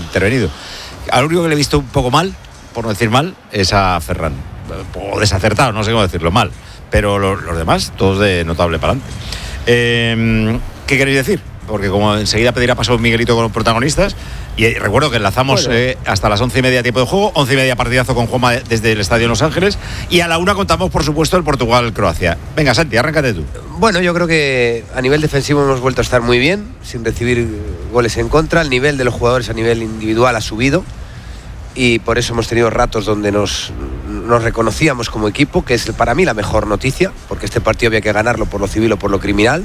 intervenido. Al único que le he visto un poco mal, por no decir mal, es a Ferran. O desacertado, no sé cómo decirlo, mal. Pero los demás, todos de notable para adelante. ¿Qué queréis decir? Porque como enseguida pedirá paso Miguelito con los protagonistas, y recuerdo que enlazamos hasta las 11:30 tiempo de juego, 11:30 partidazo con Juanma desde el Estadio Los Ángeles, y a la 1 contamos, por supuesto, el Portugal-Croacia. Venga, Santi, arráncate tú. Bueno, yo creo que a nivel defensivo hemos vuelto a estar muy bien, sin recibir goles en contra. El nivel de los jugadores a nivel individual ha subido, y por eso hemos tenido ratos donde nos reconocíamos como equipo, que es para mí la mejor noticia, porque este partido había que ganarlo por lo civil o por lo criminal.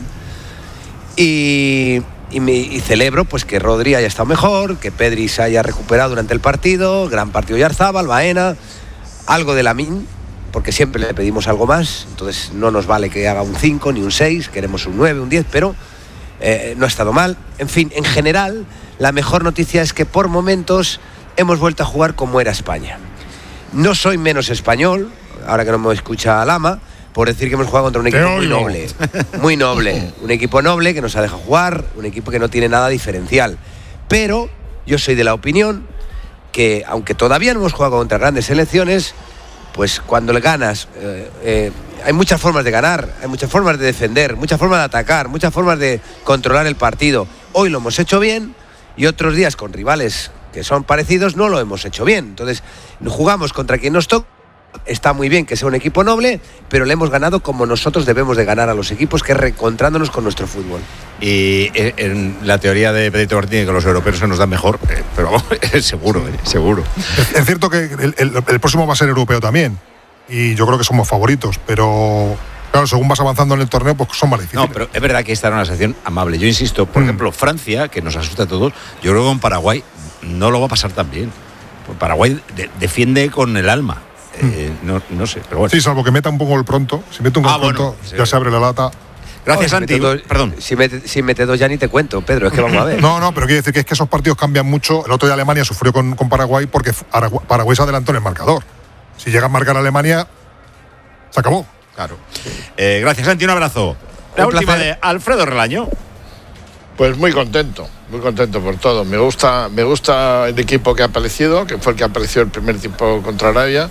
Y celebro pues que Rodri haya estado mejor, que Pedri se haya recuperado durante el partido, gran partido Oyarzábal, Baena, algo de Lamine, porque siempre le pedimos algo más, entonces no nos vale que haga un 5 ni un 6, queremos un 9, un 10, pero no ha estado mal. En fin, en general, la mejor noticia es que por momentos hemos vuelto a jugar como era España. No soy menos español, ahora que no me escucha Lama, por decir que hemos jugado contra un equipo muy noble, un equipo noble que nos ha dejado jugar, un equipo que no tiene nada diferencial. Pero yo soy de la opinión que, aunque todavía no hemos jugado contra grandes selecciones, pues cuando le ganas, hay muchas formas de ganar, hay muchas formas de defender, muchas formas de atacar, muchas formas de controlar el partido. Hoy lo hemos hecho bien, y otros días con rivales que son parecidos no lo hemos hecho bien. Entonces, jugamos contra quien nos toca. Está muy bien que sea un equipo noble, pero le hemos ganado como nosotros debemos de ganar a los equipos, que es reencontrándonos con nuestro fútbol. Y en la teoría de Pedrito Martínez, que los europeos se nos dan mejor, pero vamos, seguro. Es cierto que el próximo va a ser europeo también, y yo creo que somos favoritos, pero claro, según vas avanzando en el torneo, pues son más difíciles. No, pero es verdad que esta era una sección amable. Yo insisto, por ejemplo, Francia, que nos asusta a todos, yo creo que con Paraguay no lo va a pasar tan bien. Paraguay defiende con el alma. No sé, pero bueno. Sí, salvo que meta un poco el pronto. Si mete un gol pronto, sí, ya se abre la lata. Gracias, Santi. Perdón. Si mete dos ya ni te cuento, Pedro, es que vamos a ver. No, pero quiero decir que es que esos partidos cambian mucho. El otro día Alemania sufrió con Paraguay porque Paraguay se adelantó en el marcador. Si llega a marcar a Alemania, se acabó. Claro. Gracias, Santi, un abrazo. La última de Alfredo Relaño. Pues muy contento por todo. Me gusta el equipo que ha aparecido, que fue el que apareció el primer tiempo contra Arabia.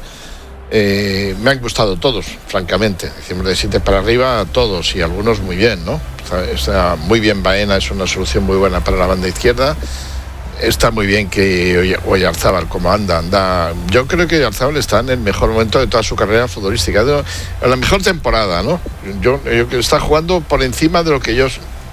Me han gustado todos, francamente. Decimos de 7 para arriba, todos, y algunos muy bien, ¿no? Está muy bien Baena, es una solución muy buena para la banda izquierda. Está muy bien que Oyarzábal, como anda. Yo creo que Oyarzábal está en el mejor momento de toda su carrera futbolística, en la mejor temporada, ¿no? Yo creo que está jugando por encima de lo que yo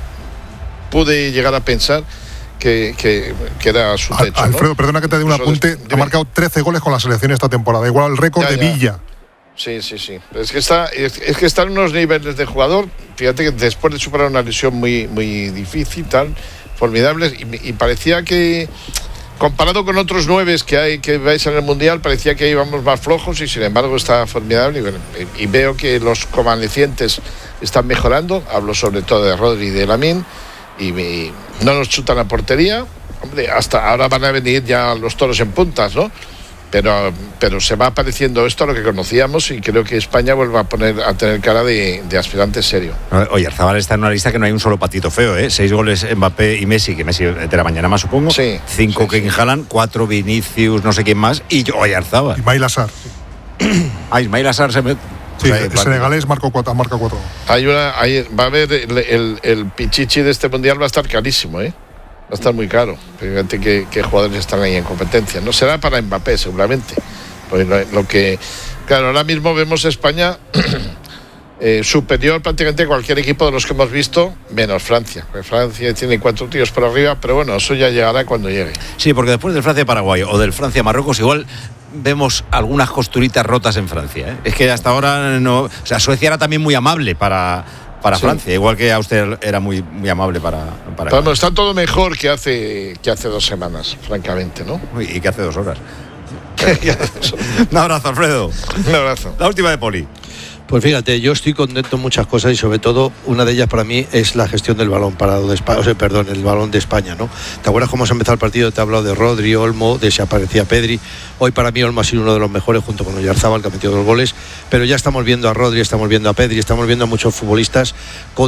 pude llegar a pensar que era su techo. Alfredo, ¿no? Perdona que te dé un apunte. Ha marcado 13 goles con la selección esta temporada, igual al récord de Villa. Sí. Es que está en unos niveles de jugador. Fíjate que después de superar una lesión muy, muy difícil, tan formidable, y parecía que, comparado con otros 9 que vais en el Mundial, parecía que íbamos más flojos, y sin embargo está formidable. Y veo que los convalecientes están mejorando. Hablo sobre todo de Rodri y de Lamine. Y no nos chutan a portería. Hombre, hasta ahora van a venir ya los toros en puntas, ¿no? Pero se va apareciendo esto a lo que conocíamos, y creo que España vuelve a tener cara de aspirante serio. Oye, Oyarzábal está en una lista que no hay un solo patito feo, ¿eh? 6 goles Mbappé y Messi, que Messi de la mañana más, supongo. Sí, 5 que Haaland, 4 Vinicius, no sé quién más, y Oyarzábal. Ismail Assar. Ismail Assar se mete. Sí, el senegalés marca 4. Va a haber el pichichi de este mundial, va a estar carísimo, ¿eh? Va a estar muy caro. Fíjate qué jugadores están ahí en competencia. No será para Mbappé, seguramente. Pues claro, ahora mismo vemos España superior prácticamente a cualquier equipo de los que hemos visto, menos Francia. Porque Francia tiene 4 tíos por arriba, pero bueno, eso ya llegará cuando llegue. Sí, porque después del Francia-Paraguay o del Francia-Marruecos, igual vemos algunas costuritas rotas en Francia, ¿eh? Es que hasta ahora no. O sea, Suecia era también muy amable para sí. Francia, igual que Austria era muy, muy amable para bueno, está todo mejor que hace 2 semanas, francamente, ¿no? Y que hace 2 horas. Un abrazo, Alfredo. Un abrazo. La última de Poli. Pues fíjate, yo estoy contento en muchas cosas, y sobre todo una de ellas para mí es la gestión del balón parado de España, el balón de España, ¿no? ¿Te acuerdas cómo se ha empezado el partido? Te he hablado de Rodri, Olmo, de si aparecía Pedri. Hoy para mí Olmo ha sido uno de los mejores junto con Oyarzábal, que ha metido 2 goles, pero ya estamos viendo a Rodri, estamos viendo a Pedri, estamos viendo a muchos futbolistas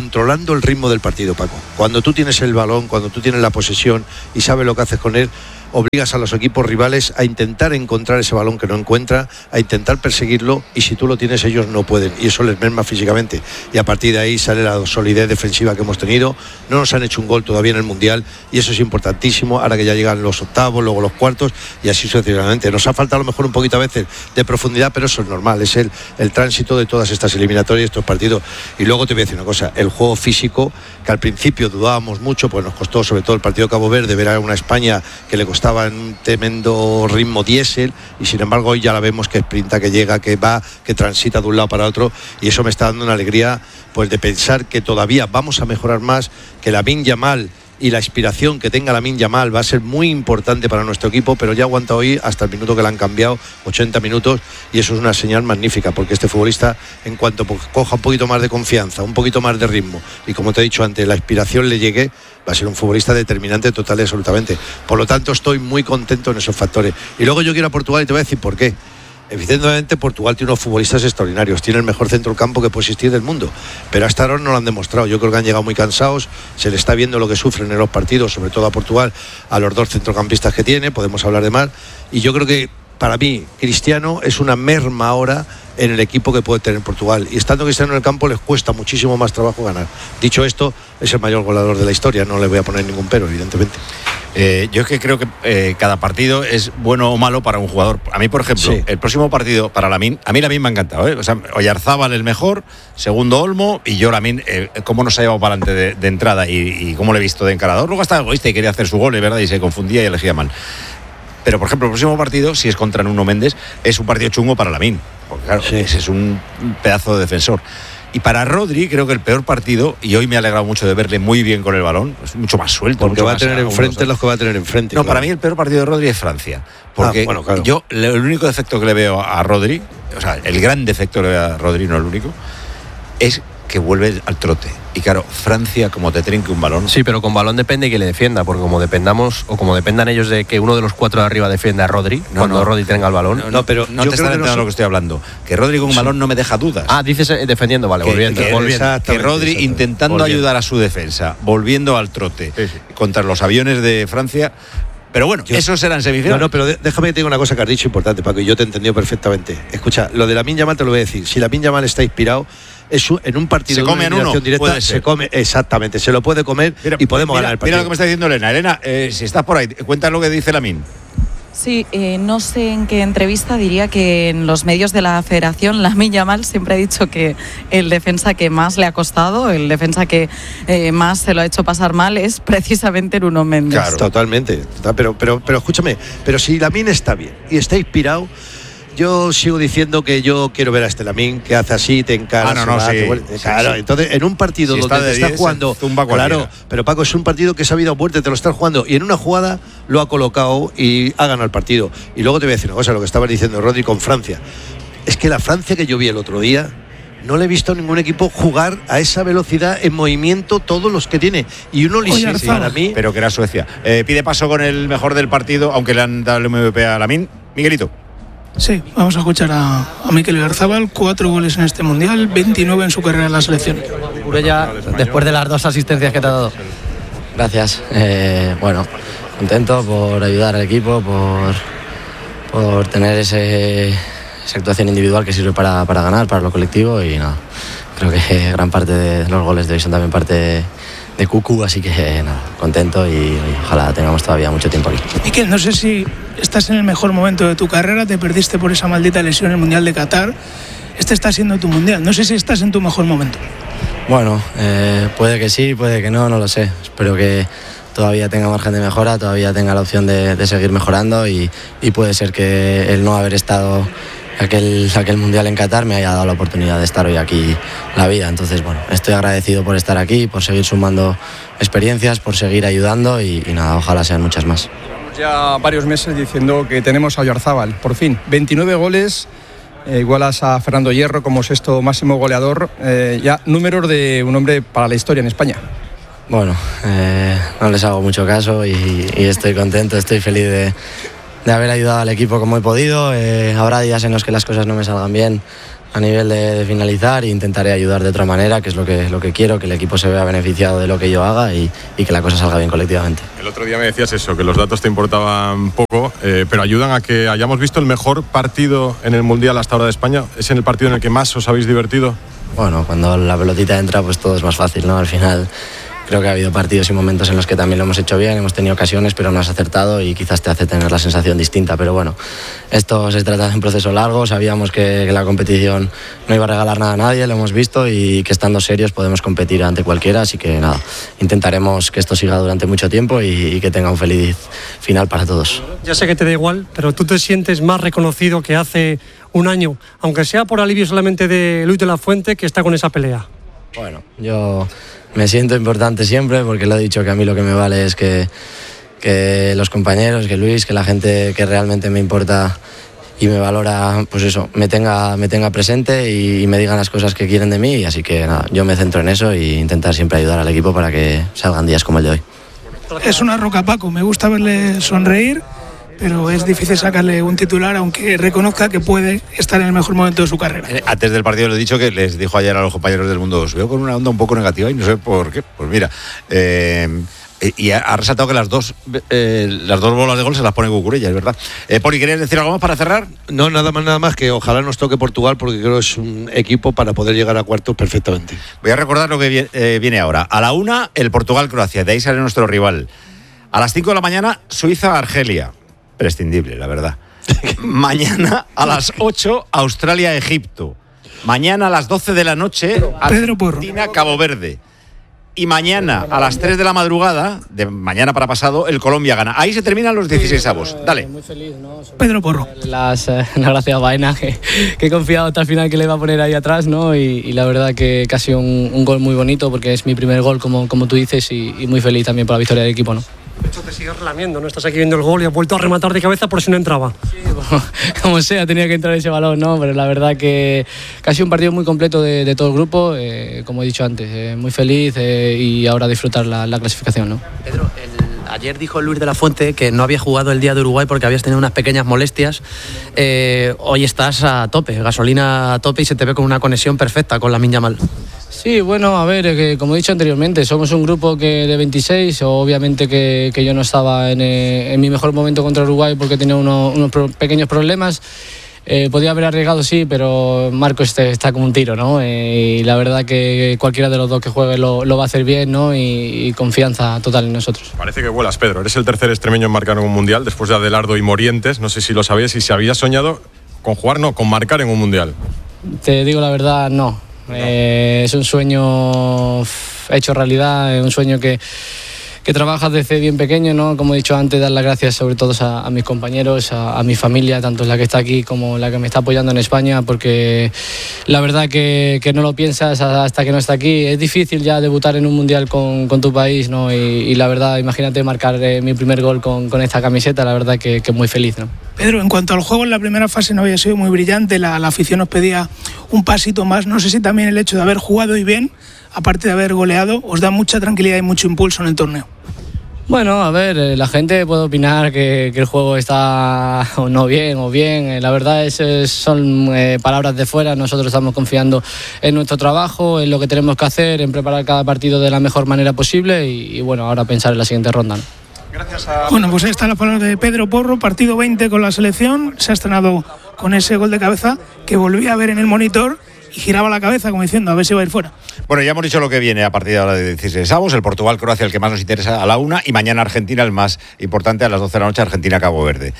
controlando el ritmo del partido, Paco. Cuando tú tienes el balón, cuando tú tienes la posesión y sabes lo que haces con él, obligas a los equipos rivales a intentar encontrar ese balón que no encuentra, a intentar perseguirlo, y si tú lo tienes ellos no pueden, y eso les merma físicamente, y a partir de ahí sale la solidez defensiva que hemos tenido. No nos han hecho un gol todavía en el Mundial, y eso es importantísimo, ahora que ya llegan los octavos, luego los cuartos, y así sucesivamente. Nos ha faltado a lo mejor un poquito a veces de profundidad, pero eso es normal, es el tránsito de todas estas eliminatorias, estos partidos. Y luego te voy a decir una cosa, el juego físico, que al principio dudábamos mucho, pues nos costó, sobre todo el partido de Cabo Verde, ver a una España que le costaba en un tremendo ritmo diésel, y sin embargo hoy ya la vemos que sprinta, que llega, que va, que transita de un lado para otro, y eso me está dando una alegría, pues de pensar que todavía vamos a mejorar más, que Lamine Yamal y la inspiración que tenga Lamine Yamal va a ser muy importante para nuestro equipo, pero ya aguanta hoy hasta el minuto que le han cambiado, 80 minutos, y eso es una señal magnífica, porque este futbolista, en cuanto coja un poquito más de confianza, un poquito más de ritmo, y como te he dicho antes, la inspiración le llegue, va a ser un futbolista determinante total y absolutamente. Por lo tanto, estoy muy contento en esos factores. Y luego yo quiero a Portugal, y te voy a decir por qué. Evidentemente Portugal tiene unos futbolistas extraordinarios, tiene el mejor centro del campo que puede existir del mundo, pero hasta ahora no lo han demostrado. Yo creo que han llegado muy cansados, se le está viendo lo que sufren en los partidos, sobre todo a Portugal, a los dos centrocampistas que tiene, podemos hablar de más, y yo creo que para mí Cristiano es una merma ahora en el equipo que puede tener Portugal, y estando Cristiano en el campo les cuesta muchísimo más trabajo ganar. Dicho esto, es el mayor goleador de la historia, no le voy a poner ningún pero, evidentemente. Yo es que creo que cada partido es bueno o malo para un jugador. A mí, por ejemplo, sí, el próximo partido para Lamine, a mí Lamine me ha encantado, ¿eh? O sea, Oyarzábal el mejor, segundo Olmo, y yo Lamine, cómo nos ha llevado para adelante de entrada y cómo le he visto de encarador. Luego estaba egoísta y quería hacer su gol, ¿verdad? Y se confundía y elegía mal. Pero, por ejemplo, el próximo partido, si es contra Nuno Méndez, es un partido chungo para Lamine, porque claro, sí, ese es un pedazo de defensor. Y para Rodri, creo que el peor partido, y hoy me ha alegrado mucho de verle muy bien con el balón, es mucho más suelto. Porque mucho va más a tener enfrente los que va a tener enfrente. No, claro. Para mí el peor partido de Rodri es Francia. Porque bueno, claro, yo, el único defecto que le veo a Rodri, o sea, el gran defecto que le veo a Rodri, no el único, es que vuelve al trote. Y claro, Francia, como te trinque un balón. Sí, pero con balón depende que le defienda, porque como dependamos, o como dependan ellos de que uno de los cuatro de arriba defienda a Rodri, cuando Rodri tenga el balón. No, pero no te estás entendiendo lo que estoy hablando. Que Rodri con un balón no me deja dudas. Ah, dices defendiendo, vale, volviendo. Que Rodri intentando ayudar a su defensa, volviendo al trote contra los aviones de Francia. Pero bueno, eso será en semifinales. No, pero déjame que te diga una cosa que has dicho importante, Paco, y yo te he entendido perfectamente. Escucha, lo de Lamine Yamal te lo voy a decir. Si Lamine Yamal está inspirado, en un partido se come de eliminación directa, se come, exactamente, se lo puede comer y podemos ganar el partido. Mira lo que me está diciendo Elena. Elena, si estás por ahí, cuenta lo que dice Lamine. Sí, no sé en qué entrevista diría que en los medios de la federación Lamine Yamal siempre ha dicho que el defensa que más le ha costado, el defensa que más se lo ha hecho pasar mal es precisamente Nuno Méndez. Claro, totalmente. Pero escúchame, pero si Lamine está bien y está inspirado, yo sigo diciendo que yo quiero ver a este Lamine que hace así, te encara, claro, entonces en un partido donde te está jugando, claro, pero Paco, es un partido que se ha habido a muerte, te lo estás jugando y en una jugada lo ha colocado y ha ganado el partido. Y luego te voy a decir una cosa, lo que estaba diciendo Rodri con Francia, es que la Francia que yo vi el otro día, no le he visto a ningún equipo jugar a esa velocidad en movimiento todos los que tiene. Y uno para mí. Pero que era Suecia. Pide paso con el mejor del partido, aunque le han dado el MVP a Lamine. Miguelito. Sí, vamos a escuchar a Mikel Oyarzábal, 4 goles en este Mundial, 29 en su carrera en la selección. Burella, después de las 2 asistencias que te ha dado. Gracias. Bueno, contento por ayudar al equipo, por tener esa actuación individual que sirve para ganar, para lo colectivo y nada. Creo que gran parte de los goles de hoy son también parte de Cucu, así que nada, contento y ojalá tengamos todavía mucho tiempo aquí. Mikel, no sé si estás en el mejor momento de tu carrera, te perdiste por esa maldita lesión en el Mundial de Qatar, este está siendo tu Mundial, no sé si estás en tu mejor momento. Bueno, puede que sí, puede que no lo sé, espero que todavía tenga margen de mejora, todavía tenga la opción de seguir mejorando y puede ser que el no haber estado aquel Mundial en Qatar me haya dado la oportunidad de estar hoy aquí la vida. Entonces, bueno, estoy agradecido por estar aquí, por seguir sumando experiencias, por seguir ayudando y nada, ojalá sean muchas más. Ya varios meses diciendo que tenemos a Oyarzábal, por fin, 29 goles, igualas a Fernando Hierro como sexto máximo goleador, ya números de un hombre para la historia en España. Bueno, no les hago mucho caso y estoy contento, estoy feliz haber ayudado al equipo como he podido. Habrá días en los que las cosas no me salgan bien a nivel de finalizar e intentaré ayudar de otra manera, que es lo que quiero, que el equipo se vea beneficiado de lo que yo haga y que la cosa salga bien colectivamente. El otro día me decías eso, que los datos te importaban poco, pero ayudan a que hayamos visto el mejor partido en el Mundial hasta ahora de España. ¿Es en el partido en el que más os habéis divertido? Bueno, cuando la pelotita entra, pues todo es más fácil, ¿no? Al final creo que ha habido partidos y momentos en los que también lo hemos hecho bien, hemos tenido ocasiones, pero no has acertado y quizás te hace tener la sensación distinta. Pero bueno, esto se trata de un proceso largo, sabíamos que la competición no iba a regalar nada a nadie, lo hemos visto y que estando serios podemos competir ante cualquiera, así que nada, intentaremos que esto siga durante mucho tiempo y que tenga un feliz final para todos. Ya sé que te da igual, pero tú te sientes más reconocido que hace un año, aunque sea por alivio solamente de Luis de la Fuente, que está con esa pelea. Bueno, yo me siento importante siempre porque lo he dicho, que a mí lo que me vale es que los compañeros, que Luis, que la gente que realmente me importa y me valora, pues eso, me tenga presente y me digan las cosas que quieren de mí, y así que nada, yo me centro en eso e intentar siempre ayudar al equipo para que salgan días como el de hoy. Es una roca, Paco, me gusta verle sonreír, pero es difícil sacarle un titular, aunque reconozca que puede estar en el mejor momento de su carrera. Antes del partido le he dicho que les dijo ayer a los compañeros del Mundo, os veo con una onda un poco negativa y no sé por qué. Pues mira, y ha resaltado que las dos bolas de gol se las pone Cucurella, es verdad. Poli, ¿querías decir algo más para cerrar? No, nada más que ojalá nos toque Portugal, porque creo que es un equipo para poder llegar a cuartos perfectamente. Voy a recordar lo que viene ahora. A la 1, el Portugal-Croacia, de ahí sale nuestro rival. A las 5 de la mañana, Suiza-Argelia. Prescindible, la verdad. Mañana a las 8, Australia-Egipto. Mañana a las 12 de la noche, Argentina-Cabo Verde. Y mañana a las 3 de la madrugada, de mañana para pasado, el Colombia-Ghana. Ahí se terminan los 16avos. Dale. Muy feliz, ¿no? Pedro Porro. Las gracias a Baena, que he confiado hasta el final que le iba a poner ahí atrás, ¿no? Y la verdad que ha sido un gol muy bonito, porque es mi primer gol, como tú dices, y muy feliz también por la victoria del equipo, ¿no? De hecho, te sigues relamiendo, ¿no? Estás aquí viendo el gol y has vuelto a rematar de cabeza por si no entraba. Sí, como sea, tenía que entrar ese balón, ¿no? Pero la verdad que ha sido un partido muy completo de todo el grupo, como he dicho antes, muy feliz y ahora disfrutar la clasificación, ¿no? Pedro, ayer dijo Luis de la Fuente que no había jugado el día de Uruguay porque habías tenido unas pequeñas molestias. Hoy estás a tope, gasolina a tope, y se te ve con una conexión perfecta con Lamine Yamal. Sí, bueno, a ver, que como he dicho anteriormente, somos un grupo de 26, obviamente que yo no estaba en mi mejor momento contra Uruguay porque tenía unos pequeños problemas. Podía haber arriesgado, sí, pero Marco está como un tiro, ¿no? Y la verdad que cualquiera de los dos que juegue lo va a hacer bien, ¿no? Y confianza total en nosotros. Parece que vuelas, Pedro. Eres el tercer extremeño en marcar en un Mundial, después de Adelardo y Morientes. No sé si lo sabías y si habías soñado con jugar, no, con marcar en un Mundial. Te digo la verdad, no. Es un sueño hecho realidad, es un sueño que trabajas desde bien pequeño, ¿no? Como he dicho antes, dar las gracias sobre todo a mis compañeros, a mi familia, tanto la que está aquí como la que me está apoyando en España, porque la verdad que no lo piensas hasta que no está aquí. Es difícil ya debutar en un Mundial con tu país, ¿no? Y la verdad, imagínate marcar mi primer gol con esta camiseta, la verdad que muy feliz, ¿no? Pedro, en cuanto al juego, en la primera fase no había sido muy brillante, la afición nos pedía un pasito más. No sé si también el hecho de haber jugado y bien, aparte de haber goleado, os da mucha tranquilidad y mucho impulso en el torneo. Bueno, a ver, la gente puede opinar que el juego está o no bien o bien. La verdad son palabras de fuera. Nosotros estamos confiando en nuestro trabajo, en lo que tenemos que hacer, en preparar cada partido de la mejor manera posible y bueno, ahora pensar en la siguiente ronda, ¿no? Bueno, pues ahí está la palabra de Pedro Porro, partido 20 con la selección. Se ha estrenado con ese gol de cabeza que volví a ver en el monitor y giraba la cabeza como diciendo a ver si va a ir fuera. Bueno, ya hemos dicho lo que viene a partir de ahora de 16avos, el Portugal-Croacia, el que más nos interesa, a la 1, y mañana Argentina, el más importante, a las 12 de la noche, Argentina-Cabo Verde.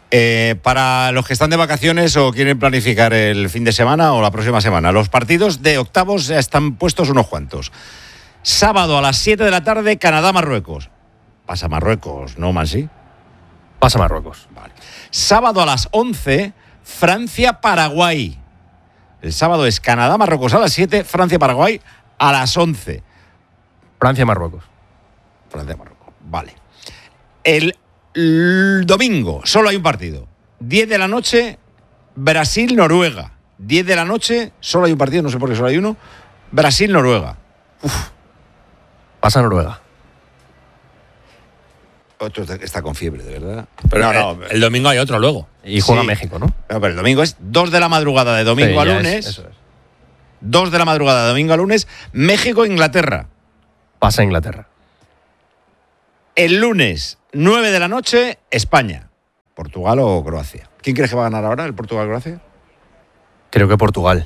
Para los que están de vacaciones o quieren planificar el fin de semana o la próxima semana, los partidos de octavos ya están puestos unos cuantos. Sábado a las 7 de la tarde, Canadá-Marruecos. Pasa Marruecos, ¿no, Mansi? Pasa Marruecos. Vale. Sábado a las 11, Francia-Paraguay. El sábado es Canadá-Marruecos a las 7, Francia-Paraguay a las 11. Francia-Marruecos. Francia-Marruecos, vale. El domingo solo hay un partido. 10 de la noche, Brasil-Noruega. 10 de la noche, solo hay un partido, no sé por qué solo hay uno. Brasil-Noruega. Pasa Noruega. Otro está con fiebre, de verdad. Pero no, el domingo hay otro luego. Y juega México, ¿no? No, pero el domingo es 2 de la madrugada de domingo a lunes. Eso es. 2 de la madrugada de domingo a lunes, México-Inglaterra. Pasa a Inglaterra. El lunes, 9 de la noche, España. ¿Portugal o Croacia? ¿Quién crees que va a ganar ahora, el Portugal-Croacia? Creo que Portugal.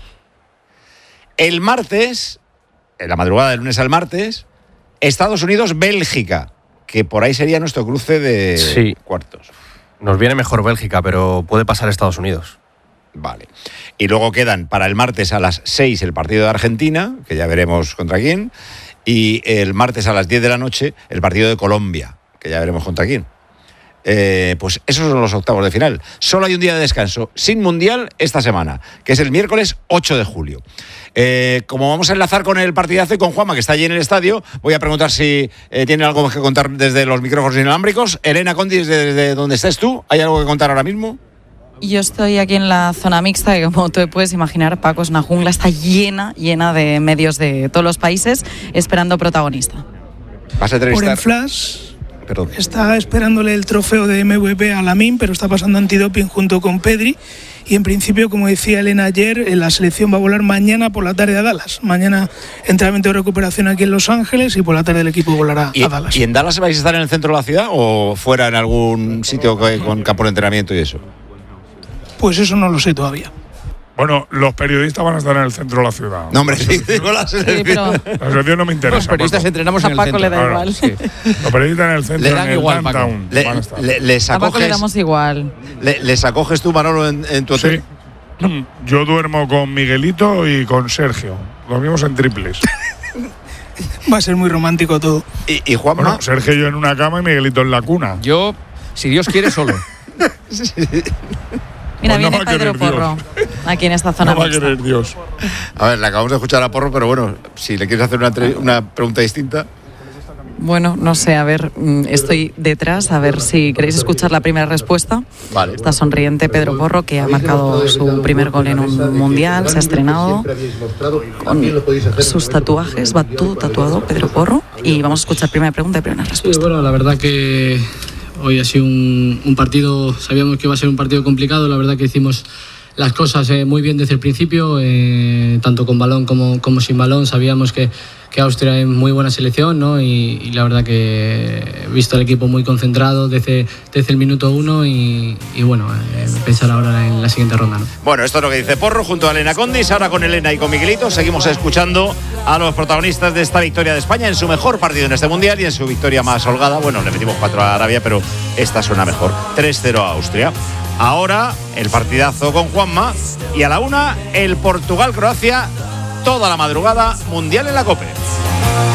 El martes, en la madrugada del lunes al martes, Estados Unidos-Bélgica, que por ahí sería nuestro cruce de cuartos. Nos viene mejor Bélgica, pero puede pasar Estados Unidos. Vale. Y luego quedan para el martes a las 6 el partido de Argentina, que ya veremos contra quién, y el martes a las 10 de la noche el partido de Colombia, que ya veremos contra quién. Pues esos son los octavos de final. Solo hay un día de descanso sin mundial esta semana, que es el miércoles 8 de julio. Como vamos a enlazar con el partidazo y con Juanma, que está allí en el estadio, voy a preguntar si tiene algo que contar desde los micrófonos inalámbricos. Elena Condi, desde donde estés tú, ¿hay algo que contar ahora mismo? Yo estoy aquí en la zona mixta, que como tú puedes imaginar, Paco, es una jungla, está llena de medios de todos los países esperando protagonista. ¿Vas a entrevistar? Por el Flash, Perdón. está esperándole el trofeo de MVP a Lamine, pero está pasando antidoping junto con Pedri. Y en principio, como decía Elena ayer, la selección va a volar mañana por la tarde a Dallas. Mañana entrenamiento de recuperación aquí en Los Ángeles y por la tarde el equipo volará a Dallas. ¿Y en Dallas vais a estar en el centro de la ciudad o fuera en algún sitio con campo de entrenamiento y eso? Pues eso no lo sé todavía. Bueno, los periodistas van a estar en el centro de la ciudad. No, hombre, sí, digo la selección. La selección no me interesa. Los periodistas entrenamos en el centro. A Paco le da igual. Sí. Los periodistas en el centro, Le dan en el igual, downtown. A Paco le damos igual. ¿Les acoges tú, Manolo, en tu hotel? Sí. Yo duermo con Miguelito y con Sergio. Dormimos en triples. Va a ser muy romántico todo. ¿Y Juanma? Bueno, Sergio y yo en una cama y Miguelito en la cuna. Yo, si Dios quiere, solo. Mira, Pues no viene va a querer Pedro Porro, aquí en esta zona No va a mixta. querer Dios. A ver, le acabamos de escuchar a Porro, pero bueno, si le quieres hacer una pregunta distinta. Bueno, no sé, a ver, estoy detrás, a ver si queréis escuchar la primera respuesta. Vale. Está sonriente Pedro Porro, que ha marcado su primer gol en un mundial, se ha estrenado con sus tatuajes, va todo tatuado Pedro Porro. Y vamos a escuchar primera pregunta y primera respuesta. Sí, bueno, la verdad que hoy ha sido un partido, sabíamos que iba a ser un partido complicado, la verdad que hicimos las cosas muy bien desde el principio, tanto con balón como sin balón. Sabíamos que Austria es muy buena selección, ¿no? Y la verdad que he visto al equipo muy concentrado desde el minuto 1 y bueno, pensar ahora en la siguiente ronda, ¿no? Bueno, esto es lo que dice Porro junto a Elena Condis. Ahora con Elena y con Miguelito seguimos escuchando a los protagonistas de esta victoria de España en su mejor partido en este Mundial y en su victoria más holgada. Bueno, le metimos 4 a Arabia, pero esta suena mejor. 3-0 a Austria. Ahora el partidazo con Juanma y a la 1 el Portugal-Croacia, toda la madrugada, Mundial en la COPE.